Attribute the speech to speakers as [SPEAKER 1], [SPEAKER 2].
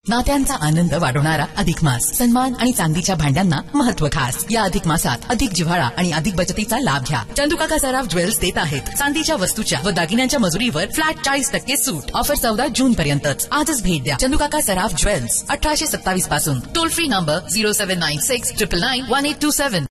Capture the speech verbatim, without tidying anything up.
[SPEAKER 1] नात्यांचा आनंद वाढवणारा अधिक मास. सन्मान आणि चांदीच्या भांड्यांना महत्व खास. या अधिक मासात अधिक जिव्हाळा आणि अधिक बचतीचा लाभ घ्या. चंदुकाका सराफ ज्वेल्स देत आहेत चांदीच्या वस्तूच्या व दागिन्यांच्या मजुरीवर फ्लॅट चाळीस टक्के सूट. ऑफर चौदा जून पर्यंतच. आजच भेट द्या चंदुकाका सराफ ज्वेल्स, अठराशे सत्तावीस पासून. Toll free number zero seven nine six triple nine one eight to seven.